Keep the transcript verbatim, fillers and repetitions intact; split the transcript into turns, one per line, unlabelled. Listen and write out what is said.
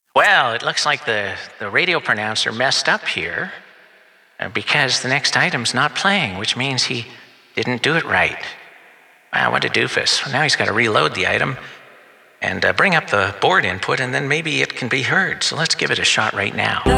Well, it looks like the, the radio pronouncer messed up here uh, because the next item's not playing, which means he didn't do it right. Wow, what a doofus. Now he's got to reload the item and uh, bring up the board input, and then maybe it can be heard. So let's give it a shot right now.